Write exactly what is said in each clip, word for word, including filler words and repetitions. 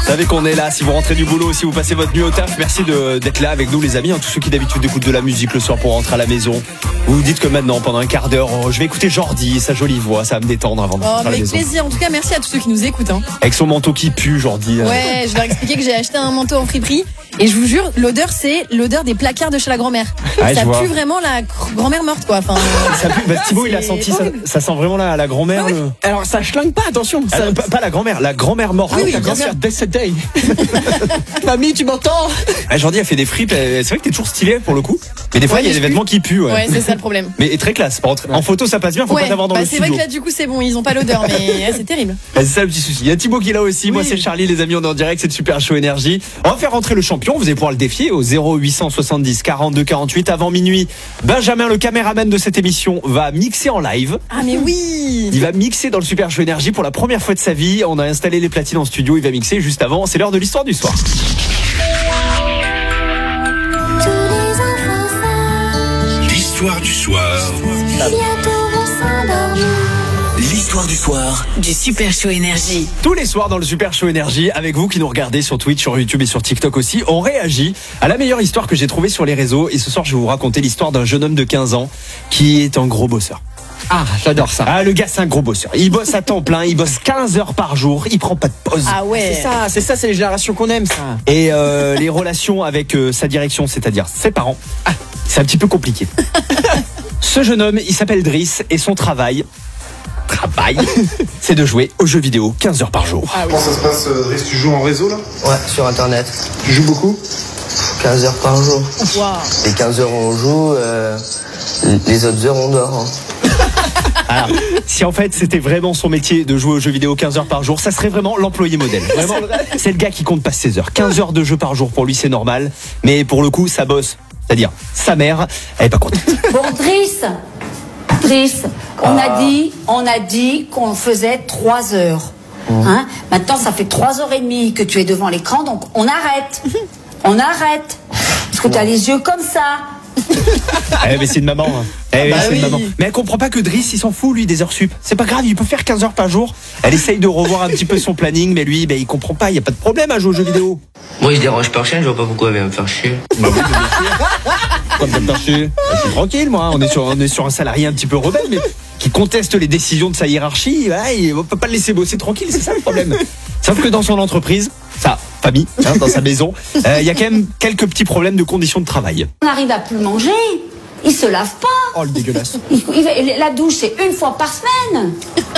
savez qu'on est là. Si vous rentrez du boulot, si vous passez votre nuit au taf, merci de, d'être là avec nous les amis. Hein, tous ceux qui d'habitude écoutent de la musique le soir pour rentrer à la maison. Vous vous dites que maintenant, pendant un quart d'heure, oh, je vais écouter Jordi, sa jolie voix, ça va me détendre avant de rentrer Oh, à la avec maison. plaisir. En tout cas, merci à tous ceux qui nous écoutent. Hein. Avec son manteau qui pue, Jordi. Ouais, je leur expliquer que j'ai acheté un manteau en friperie. Et je vous jure, l'odeur, c'est l'odeur des placards de chez la grand-mère. Ouais, ça je pue vois. vraiment la grand-mère morte, quoi. Enfin, Ça pue. Bah, Thibaut, il a c'est senti, ça, horrible. ça sent vraiment la, la grand-mère. Ah ouais. le... Alors ça schlingue pas, attention. Ah, Ça... non, pas, pas la grand-mère, la grand-mère morte. Oui, oui, ta bien grand-mère sûr. décédée. Mamie, tu m'entends? Ah, Jordi a fait des fripes. C'est vrai que t'es toujours stylé pour le coup. Mais des fois, Ouais, il y a mais des je vêtements qui puent. Ouais. Ouais, c'est ça le problème. Mais très classe. Par contre, en photo, ça passe bien. Faut Ouais, pas t'avoir dans bah, le c'est studio. vrai que là, du coup, c'est bon, ils ont pas l'odeur, mais ouais, c'est terrible. Bah, c'est ça le petit souci. Il y a Thibaut qui est là aussi. Moi, Oui. c'est Charlie, les amis. On est en direct. C'est le Super Show Énergie. On va faire rentrer le champion. Vous allez pouvoir le défier au zéro huit cent soixante-dix quarante-deux quarante-huit avant minuit. Benjamin, le caméraman de cette émission, va mixer en live. Ah, mais oui. Il va mixer dans le Super Show Énergie pour la première fois de sa vie. On a installé les platines en studio. Il va mixer juste avant. C'est l'heure de l'histoire du soir. L'histoire du soir. L'histoire du soir. Du Super Show Énergie. Tous les soirs dans le Super Show Énergie, avec vous qui nous regardez sur Twitch, sur YouTube et sur TikTok aussi, on réagit à la meilleure histoire que j'ai trouvée sur les réseaux. Et ce soir, je vais vous raconter l'histoire d'un jeune homme de quinze ans qui est un gros bosseur. Ah, j'adore ça. Ah, le gars, c'est un gros bosseur. Il bosse à temps plein, il bosse quinze heures par jour, il prend pas de pause. Ah ouais. C'est ça, c'est ça, c'est les générations qu'on aime, ça. Et euh, les relations avec euh, sa direction, c'est-à-dire ses parents, ah, c'est un petit peu compliqué. Ce jeune homme, il s'appelle Driss et son travail, travail, c'est de jouer aux jeux vidéo quinze heures par jour. Comment ça se passe, euh, Driss? Tu joues en réseau là? Ouais, sur internet. Tu joues beaucoup? quinze heures par jour. Wow. Les quinze heures on joue, euh, les autres heures on dort. Hein. Alors, si en fait c'était vraiment son métier de jouer aux jeux vidéo quinze heures par jour, ça serait vraiment l'employé modèle. Vraiment, c'est le gars qui compte pas ses heures. quinze heures de jeu par jour pour lui c'est normal, mais pour le coup ça bosse. C'est-à-dire sa mère, elle est pas contente. Bon, Driss, Driss, on a dit, on a dit qu'on faisait trois heures. Hein? Maintenant, ça fait trois heures et demie que tu es devant l'écran, donc on arrête. On arrête. Parce que tu as les yeux comme ça. Eh mais c'est une maman. Hein. Eh oui, bah c'est oui. une maman. Mais elle comprend pas que Driss il s'en fout lui des heures sup. C'est pas grave, il peut faire quinze heures par jour. Elle essaye de revoir un petit peu son planning, mais lui, ben il comprend pas. Il y a pas de problème à jouer aux jeux vidéo. Moi je dérange personne, je vois pas pourquoi elle vient me faire chier. Bah oui, bien sûr. Comme t'as perçu. Je suis tranquille, moi. On est sur, on est sur un salarié un petit peu rebelle, mais qui conteste les décisions de sa hiérarchie. Ouais, on peut pas le laisser bosser tranquille, c'est ça le problème. Sauf que dans son entreprise, sa famille, hein, dans sa maison, il euh, y a quand même quelques petits problèmes de conditions de travail. On n'arrive à plus manger. Il se lave pas. Oh, le dégueulasse. Il- il- la douche, c'est une fois par semaine.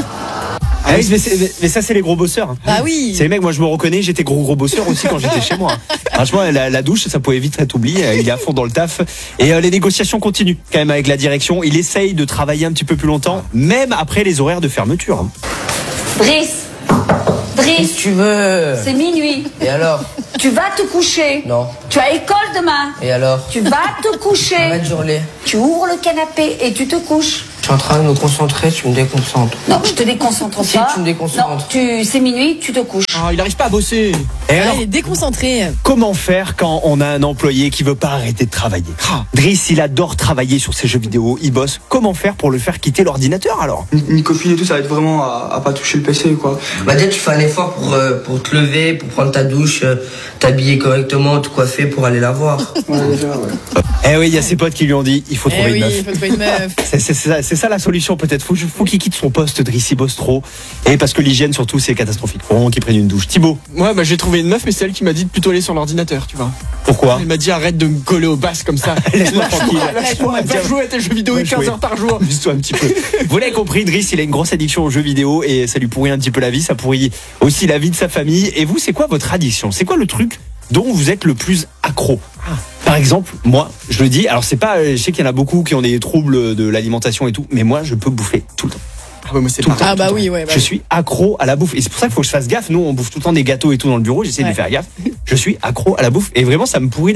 Ah oui, mais, c'est- mais- mais ça c'est les gros bosseurs. hein. Bah oui. C'est les mecs, moi je me reconnais, j'étais gros gros bosseur aussi quand j'étais chez moi. Franchement, la, la douche, ça pouvait vite être oublié. Il est à fond dans le taf. Et euh, les négociations continuent quand même avec la direction. Il essaye de travailler un petit peu plus longtemps, même après les horaires de fermeture. hein. Driss, Driss, Tu veux? c'est minuit. Et alors? Tu vas te coucher. Non. Tu as école demain. Et alors? Tu vas te coucher. Arrête de hurler. Tu ouvres le canapé et tu te couches. Je suis en train de me concentrer, tu me déconcentres. Non, je te déconcentre Si, pas. tu me déconcentres. Non, tu, c'est minuit, tu te couches. Oh, il arrive pas à bosser. Et Ouais, alors, il est déconcentré. comment faire quand on a un employé qui veut pas arrêter de travailler? Ah. Driss, il adore travailler sur ses jeux vidéo, il bosse. Comment faire pour le faire quitter l'ordinateur alors? Une copine et tout, ça va être vraiment à, à pas toucher le P C, quoi. Bah déjà tu fais un effort pour, euh, pour te lever, pour prendre ta douche, euh, t'habiller correctement, te coiffer pour aller la voir. Ouais, déjà, ouais. Eh oui, il y a ses potes qui lui ont dit, il faut Eh trouver oui, une meuf. il faut trouver une meuf. C'est, c'est, c'est ça, c'est ça la solution peut-être. Faut, faut qu'il quitte son poste, Driss, il bosse trop. Et parce que l'hygiène surtout c'est catastrophique. Faut vraiment qu'il prenne une douche. Thibaut, Ouais, bah j'ai trouvé une meuf, mais c'est elle qui m'a dit de plutôt aller sur l'ordinateur, tu vois. pourquoi? Elle m'a dit arrête de me coller aux basses comme ça. Laisse-moi tranquille. Lâche-moi, va jouer à tes jeux vidéo Va quinze jouer. heures par jour. Amuse-toi un petit peu. Vous l'avez compris, Driss, il a une grosse addiction aux jeux vidéo et ça lui pourrit un petit peu la vie, ça pourrit aussi la vie de sa famille. Et vous, c'est quoi votre addiction? C'est quoi le truc dont vous êtes le plus accro? Par exemple, moi, je le dis, alors c'est pas, je sais qu'il y en a beaucoup qui ont des troubles de l'alimentation et tout, mais moi, je peux bouffer tout le temps. Ah, ouais, moi c'est Tout le pareil. Ah bah oui, ouais. Bah Je suis accro à la bouffe. Et c'est pour ça qu'il faut que je fasse gaffe. Nous, on bouffe tout le temps des gâteaux et tout dans le bureau. J'essaie de Ouais. faire gaffe. Je suis accro à la bouffe. Et vraiment, ça me pourrit la vie.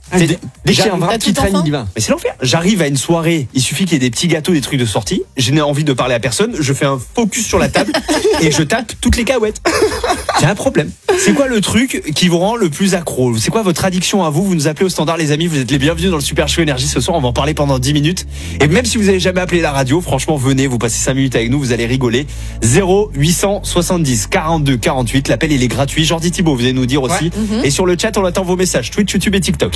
Ah, dès dès qu'il y a un T'as vrai qui tout traîne, enfant il y va. Mais c'est l'enfer. J'arrive à une soirée, il suffit qu'il y ait des petits gâteaux, des trucs de sortie. Je n'ai envie de parler à personne. Je fais un focus sur la table et je tape toutes les cahuètes. C'est un problème. C'est quoi le truc qui vous rend le plus accro? C'est quoi votre addiction à vous? Vous nous appelez au standard, les amis. Vous êtes les bienvenus dans le Super Show Énergie ce soir. On va en parler pendant dix minutes. Et même si vous n'avez jamais appelé la radio, franchement, venez, vous passez cinq minutes avec nous, vous allez rigoler. zéro huit cent soixante-dix quarante-deux quarante-huit. L'appel, il est gratuit. Jordi Thibault, vous allez nous dire aussi. Ouais. Et sur le chat, on attend vos messages. Twitch, YouTube et TikTok.